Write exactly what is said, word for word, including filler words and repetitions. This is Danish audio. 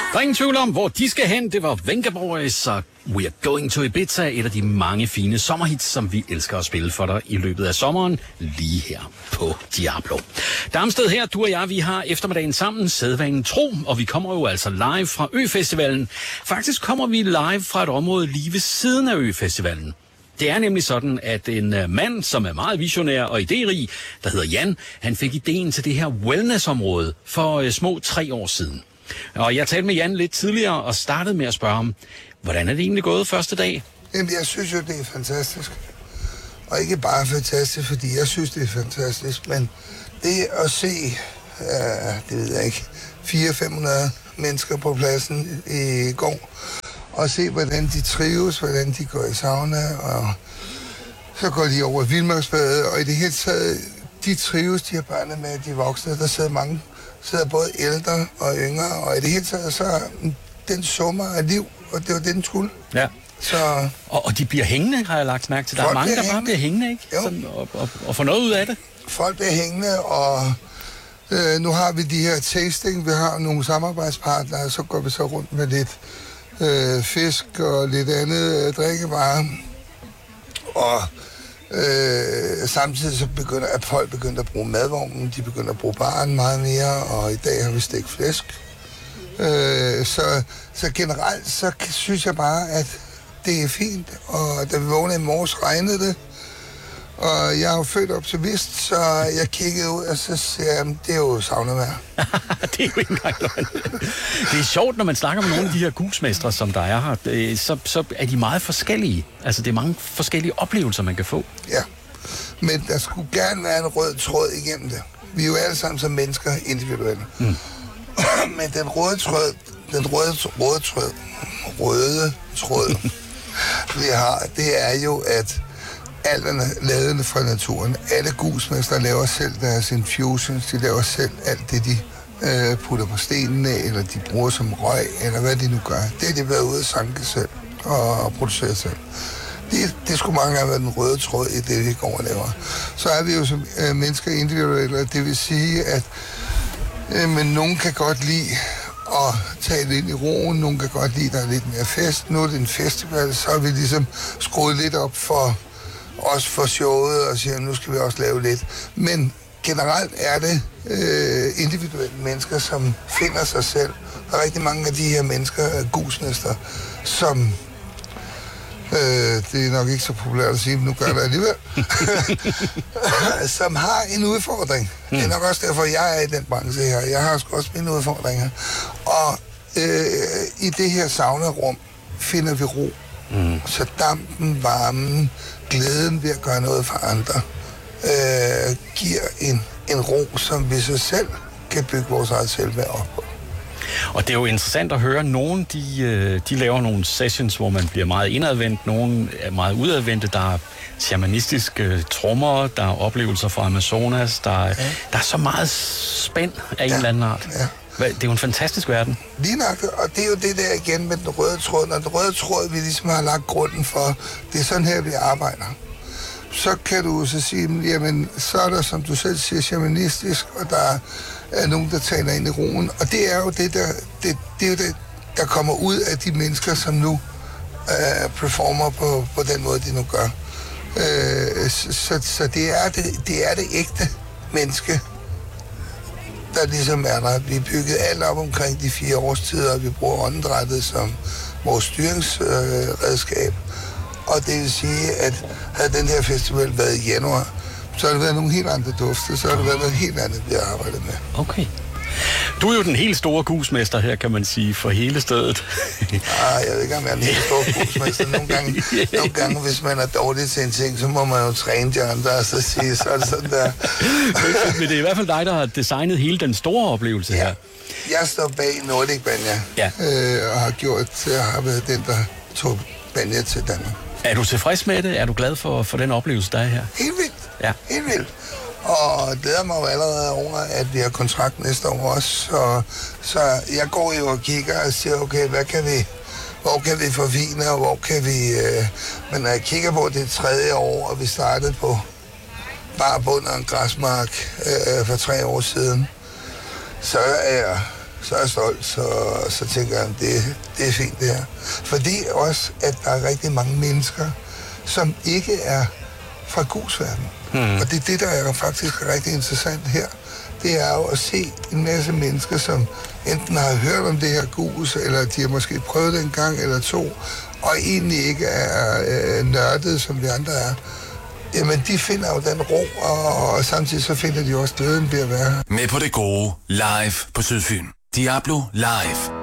Der er ingen tvivl om, hvor de skal hen. Det var Venga Boys og We're Going to Ibiza, et af de mange fine sommerhits, som vi elsker at spille for dig i løbet af sommeren, lige her på Diablo. Damsted her, du og jeg, vi har eftermiddagen sammen, sædvanen tro, og vi kommer jo altså live fra Øfestivalen. Faktisk kommer vi live fra et område lige ved siden af Øfestivalen. Det er nemlig sådan, at en mand, som er meget visionær og idérig, der hedder Jan, han fik ideen til det her wellnessområde for små tre år siden. Og jeg talte med Jan lidt tidligere og startede med at spørge ham, hvordan er det egentlig gået første dag? Jamen, jeg synes jo, det er fantastisk. Og ikke bare fantastisk, fordi jeg synes, det er fantastisk, men det at se, øh, det ved jeg ikke, fire til fem hundrede mennesker på pladsen i går, og se, hvordan de trives, hvordan de går i sauna, og så går de over Vildmarksbadet, og i det hele taget, de trives, de har børnene med, de voksne, der sidder mange, sidder både ældre og yngre, og i det hele taget, så den summer af liv, og det var det, den skulle. Ja. Så, og, og de bliver hængende, har jeg lagt mærke til. Der er mange, der bare bliver hængende, ikke? Sådan, og, og, og får noget ud af det. Folk bliver hængende, og øh, nu har vi de her tasting, vi har nogle samarbejdspartnere, så går vi så rundt med lidt øh, fisk og lidt andet øh, drikkevarer. Og øh, samtidig så begynder at folk begynder at bruge madvognen, de begynder at bruge baren meget mere, og i dag har vi stegt flæsk. Øh, så, så generelt så synes jeg bare, at det er fint, og da vi vågnede i morges, regnede det, og jeg er jo født optimist, så jeg kiggede ud, og så siger jeg, det er jo saunavejr. Det er jo ikke engang løgn. Det er sjovt, når man snakker med nogle af de her gulsmestre, som der er her, så, så er de meget forskellige. Altså, det er mange forskellige oplevelser, man kan få. Ja, men der skulle gerne være en rød tråd igennem det. Vi er jo alle sammen som mennesker individuelle. Mm. Men den røde tråd, den røde, røde tråd, røde tråd, vi har, det er jo, at alt er lavet fra naturen. Alle gulsmestre laver selv deres infusions, de laver selv alt det, de øh, putter på stenene, eller de bruger som røg, eller hvad de nu gør. Det er de været ude at sanke selv og, og producere selv. Det, det skulle mange gange være den røde tråd i det, vi går og laver. Så er vi jo som øh, mennesker individuelle, det vil sige, at øh, men nogen kan godt lide at tage det ind i roen, nogen kan godt lide, at der er lidt mere fest. Nu er det en festival, så har vi ligesom skruet lidt op for også for showet og siger, nu skal vi også lave lidt. Men generelt er det øh, individuelle mennesker, som finder sig selv. Der er rigtig mange af de her mennesker, gulsmestre, som øh, det er nok ikke så populært at sige, men nu gør det alligevel, som har en udfordring. Mm. Det er nok også derfor, jeg er i den branche her. Jeg har også mine udfordringer. Og øh, i det her saunarum finder vi ro. Mm. Så dampen, varmen, glæden ved at gøre noget for andre, øh, giver en, en ro, som vi så selv kan bygge vores eget selvværd op på. Og det er jo interessant at høre, nogle de, de laver nogle sessions, hvor man bliver meget indadvendt, nogle er meget udadvendte, der er shamanistiske trommer, der er oplevelser fra Amazonas, der, ja. der er så meget spænd af en ja. eller anden art. Ja. Det er jo en fantastisk verden. Lige nok, og det er jo det der igen med den røde tråd. Når den røde tråd, vi ligesom har lagt grunden for, det er sådan her, vi arbejder. Så kan du så sige, jamen, så er der, som du selv siger, shamanistisk, og der er nogen, der taler ind i roen. Og det er jo det, der, det, det, er jo det, der kommer ud af de mennesker, som nu øh, performer på, på den måde, de nu gør. Øh, så så det, er det, det er det ægte menneske, der ligesom er der. Vi bygget alt op omkring de fire årstider, og vi bruger åndedrættet som vores styringsredskab. Øh, og det vil sige, at havde den her festival været i januar, så har det været nogle helt andre dufte, så har det været noget helt andet, vi har arbejdet med. Okay. Du er jo den helt store gulsmester her, kan man sige, for hele stedet. Ah, jeg ved ikke, om jeg er den helt store gulsmester. Nogle gange, nogle gange, hvis man er dårlig til en ting, så må man jo træne de andre, og så sige, så er det sådan der. Men det er i hvert fald dig, der har designet hele den store oplevelse ja. her. Jeg står bag Nordic Banya, ja. øh, og har gjort, jeg har været den, der tog Banya til Danmark. Er du tilfreds med det? Er du glad for, for den oplevelse, der er her? Helt vildt. Ja. Helt vildt. Og glæder mig jo allerede over, at vi har kontrakt næste år også. Så, så jeg går jo og kigger og siger, okay, hvad kan vi, hvor kan vi forfine, og hvor kan vi... Øh, men når jeg kigger på det tredje år, og vi startede på bare bund af en græsmark øh, for tre år siden, så er jeg så er jeg stolt, så, så tænker jeg, det, det er fint det her. Fordi også, at der er rigtig mange mennesker, som ikke er fra Gus-verdenen. Hmm. Og det er det, der er faktisk rigtig interessant her. Det er jo at se en masse mennesker, som enten har hørt om det her gus, eller de har måske prøvet det en gang eller to, og egentlig ikke er øh, nørdet, som vi andre er. Jamen, de finder jo den ro, og, og samtidig så finder de også glæden ved at være her. Med på det gode, live på Sydfyn. Diablo Live.